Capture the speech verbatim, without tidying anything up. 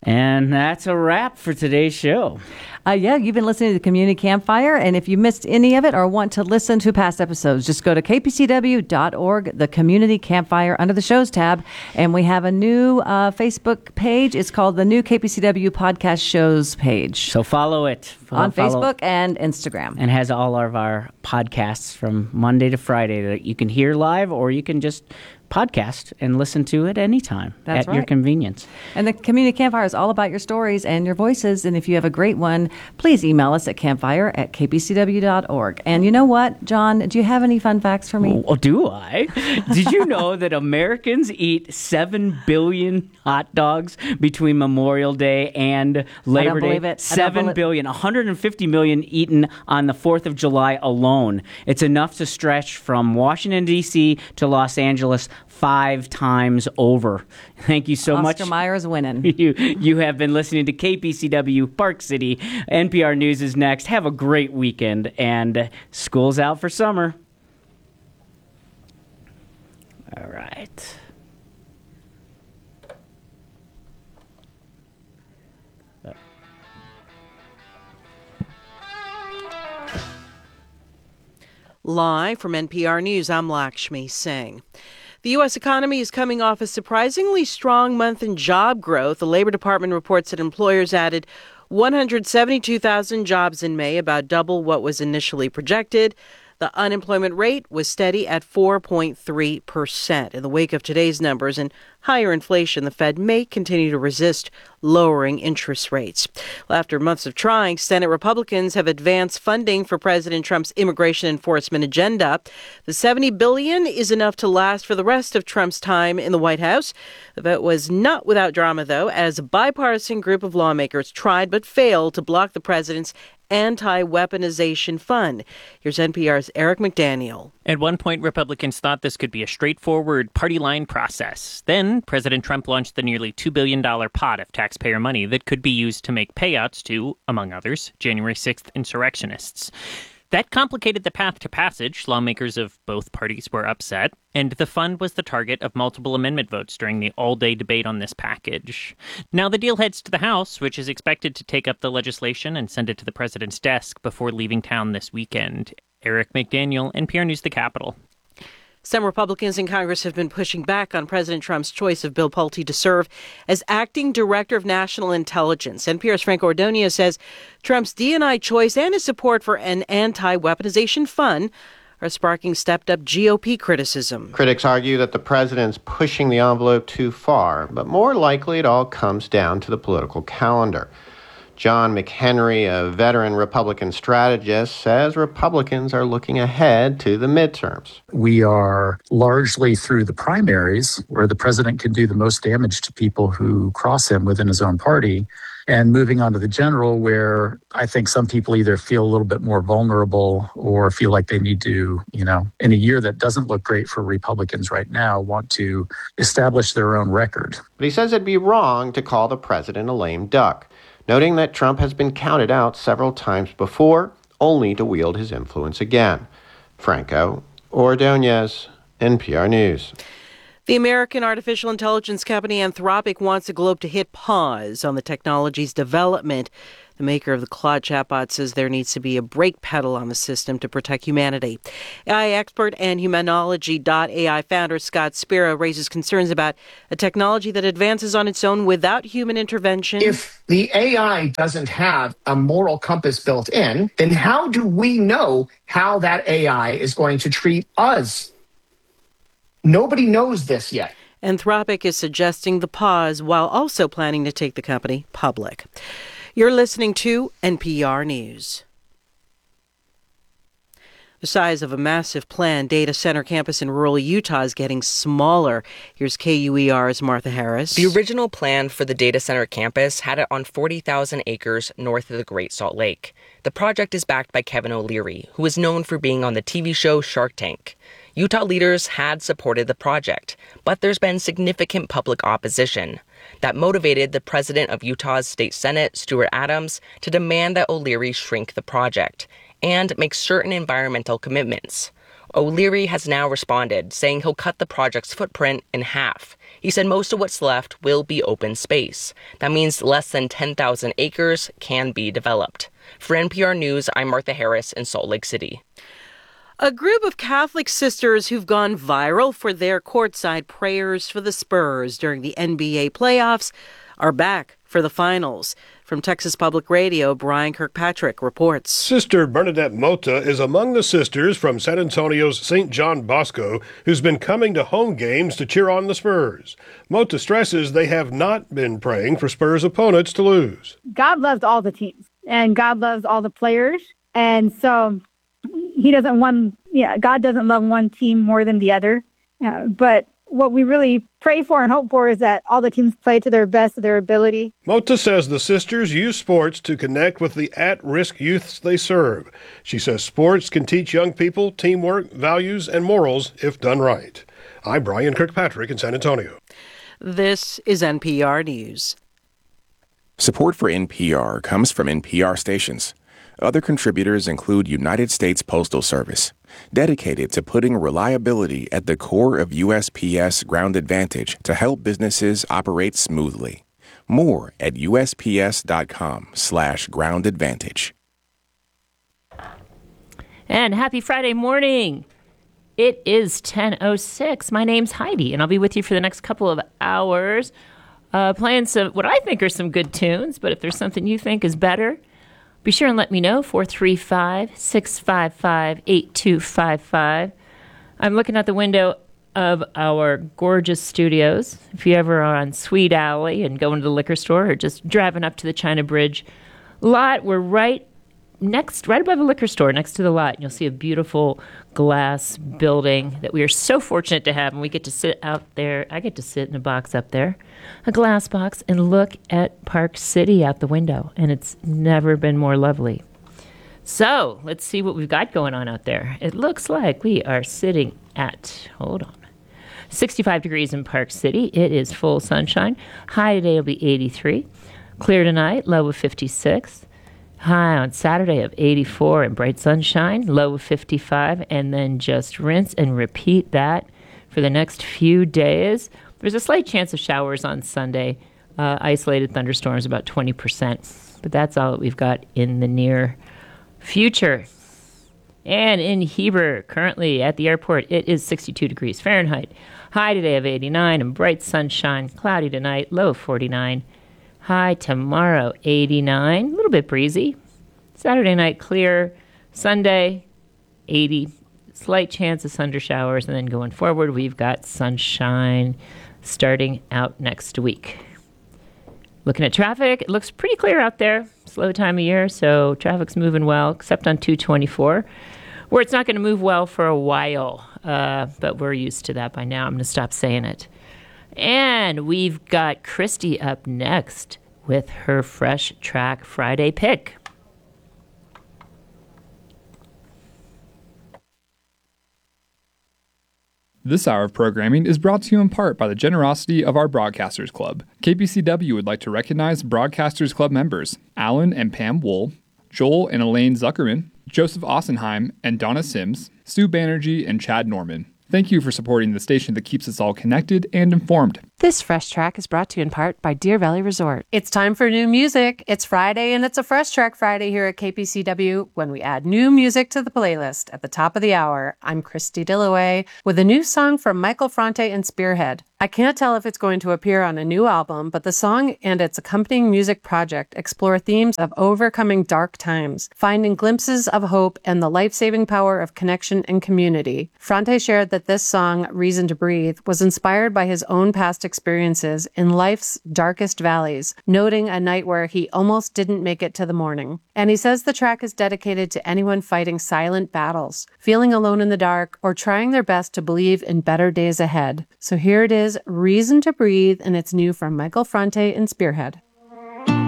And that's a wrap for today's show. Uh, yeah, you've been listening to the Community Campfire, and if you missed any of it or want to listen to past episodes, just go to k p c w dot org, the Community Campfire, under the Shows tab, and we have a new uh, Facebook page. It's called the new K P C W Podcast Shows page. So follow it. Follow, on follow, Facebook and Instagram. And has all of our podcasts from Monday to Friday that you can hear live, or you can just podcast and listen to it anytime. That's at right. your convenience. And the Community Campfire is all about your stories and your voices. And if you have a great one, please email us at campfire at k p c w dot org. And you know what, John? Do you have any fun facts for me? Oh, do I? Did you know that Americans eat seven billion hot dogs between Memorial Day and Labor I don't Day? believe it. seven believe- billion. one hundred fifty million eaten on the fourth of July alone. It's enough to stretch from Washington, D C to Los Angeles five times over. Thank you so Oscar much. Oscar Mayer is winning. You, you have been listening to K P C W Park City. N P R News is next. Have a great weekend, and school's out for summer. All right. Live from N P R News, I'm Lakshmi Singh. The U S economy is coming off a surprisingly strong month in job growth. The Labor Department reports that employers added one hundred seventy-two thousand jobs in May, about double what was initially projected. The unemployment rate was steady at four point three percent. In the wake of today's numbers and higher inflation, the Fed may continue to resist lowering interest rates. Well, after months of trying, Senate Republicans have advanced funding for President Trump's immigration enforcement agenda. The seventy billion dollars is enough to last for the rest of Trump's time in the White House. The vote was not without drama, though, as a bipartisan group of lawmakers tried but failed to block the president's anti-weaponization fund. Here's N P R's Eric McDaniel. At one point, Republicans thought this could be a straightforward party line process. Then President Trump launched the nearly two billion dollars pot of taxpayer money that could be used to make payouts to, among others, January sixth insurrectionists. That complicated the path to passage. Lawmakers of both parties were upset, and the fund was the target of multiple amendment votes during the all-day debate on this package. Now the deal heads to the House, which is expected to take up the legislation and send it to the president's desk before leaving town this weekend. Eric McDaniel, N P R News, the Capitol. Some Republicans in Congress have been pushing back on President Trump's choice of Bill Pulte to serve as acting director of national intelligence. N P R's Frank Ordonez says Trump's D and I choice and his support for an anti-weaponization fund are sparking stepped-up G O P criticism. Critics argue that the president's pushing the envelope too far, but more likely it all comes down to the political calendar. John McHenry, a veteran Republican strategist, says Republicans are looking ahead to the midterms. We are largely through the primaries, where the president can do the most damage to people who cross him within his own party, and moving on to the general, where I think some people either feel a little bit more vulnerable or feel like they need to, you know, in a year that doesn't look great for Republicans right now, want to establish their own record. But he says it'd be wrong to call the president a lame duck, noting that Trump has been counted out several times before, only to wield his influence again. Franco Ordonez, N P R News. The American artificial intelligence company Anthropic wants the globe to hit pause on the technology's development. The maker of the Claude chatbot says there needs to be a brake pedal on the system to protect humanity. A I expert and Humanology dot A I founder Scott Spiro raises concerns about a technology that advances on its own without human intervention. If the A I doesn't have a moral compass built in, then how do we know how that A I is going to treat us? Nobody knows this yet. Anthropic is suggesting the pause while also planning to take the company public. You're listening to N P R News. The size of a massive planned data center campus in rural Utah is getting smaller. Here's K U E R's Martha Harris. The original plan for the data center campus had it on forty thousand acres north of the Great Salt Lake. The project is backed by Kevin O'Leary, who is known for being on the T V show Shark Tank. Utah leaders had supported the project, but there's been significant public opposition. That motivated the president of Utah's State Senate, Stuart Adams, to demand that O'Leary shrink the project and make certain environmental commitments. O'Leary has now responded, saying he'll cut the project's footprint in half. He said most of what's left will be open space. That means less than ten thousand acres can be developed. For N P R News, I'm Martha Harris in Salt Lake City. A group of Catholic sisters who've gone viral for their courtside prayers for the Spurs during the N B A playoffs are back for the finals. From Texas Public Radio, Brian Kirkpatrick reports. Sister Bernadette Mota is among the sisters from San Antonio's Saint John Bosco who's been coming to home games to cheer on the Spurs. Mota stresses they have not been praying for Spurs opponents to lose. God loves all the teams, and God loves all the players, and so he doesn't want, yeah, God doesn't love one team more than the other. Uh, but what we really pray for and hope for is that all the teams play to their best of their ability. Mota says the sisters use sports to connect with the at-risk youths they serve. She says sports can teach young people teamwork, values, and morals if done right. I'm Brian Kirkpatrick in San Antonio. This is N P R News. Support for N P R comes from N P R stations. Other contributors include United States Postal Service, dedicated to putting reliability at the core of U S P S Ground Advantage to help businesses operate smoothly. More at usps.com slash ground advantage. And happy Friday morning. It is ten oh six. My name's Heidi, and I'll be with you for the next couple of hours, uh, playing some what I think are some good tunes, but if there's something you think is better, be sure and let me know, four three five, six five five, eight two five five. I'm looking out the window of our gorgeous studios. If you ever are on Sweet Alley and going to the liquor store or just driving up to the China Bridge lot, we're right next, right above the liquor store, next to the lot. And you'll see a beautiful glass building that we are so fortunate to have. And we get to sit out there. I get to sit in a box up there, a glass box, and look at Park City out the window. And it's never been more lovely. So let's see what we've got going on out there. It looks like we are sitting at, hold on, sixty-five degrees in Park City. It is full sunshine. High today will be eighty-three. Clear tonight, low of fifty-six. High on Saturday of eighty-four and bright sunshine, low of fifty-five, and then just rinse and repeat that for the next few days. There's a slight chance of showers on Sunday, uh, isolated thunderstorms about twenty percent, but that's all that we've got in the near future. And in Heber, currently at the airport, it is sixty-two degrees Fahrenheit. High today of eighty-nine and bright sunshine, cloudy tonight, low of forty-nine. High tomorrow, eighty-nine, a little bit breezy. Saturday night, clear. Sunday, eighty. Slight chance of thunder showers. And then going forward, we've got sunshine starting out next week. Looking at traffic, it looks pretty clear out there. Slow time of year, so traffic's moving well, except on two twenty-four, where it's not going to move well for a while. Uh, but we're used to that by now. I'm going to stop saying it. And we've got Christy up next with her Fresh Track Friday pick. This hour of programming is brought to you in part by the generosity of our Broadcasters Club. K P C W would like to recognize Broadcasters Club members Alan and Pam Wool, Joel and Elaine Zuckerman, Joseph Ossenheim and Donna Sims, Sue Banerjee and Chad Norman. Thank you for supporting the station that keeps us all connected and informed. This Fresh Track is brought to you in part by Deer Valley Resort. It's time for new music. It's Friday, and it's a Fresh Track Friday here at K P C W when we add new music to the playlist at the top of the hour. I'm Christy Dillaway with a new song from Michael Franti and Spearhead. I can't tell if it's going to appear on a new album, but the song and its accompanying music project explore themes of overcoming dark times, finding glimpses of hope, and the life-saving power of connection and community. Franti shared that this song, Reason to Breathe, was inspired by his own past experiences in life's darkest valleys, noting a night where he almost didn't make it to the morning. And he says the track is dedicated to anyone fighting silent battles, feeling alone in the dark, or trying their best to believe in better days ahead. So here it is, Reason to Breathe, and it's new from Michael Franti and Spearhead.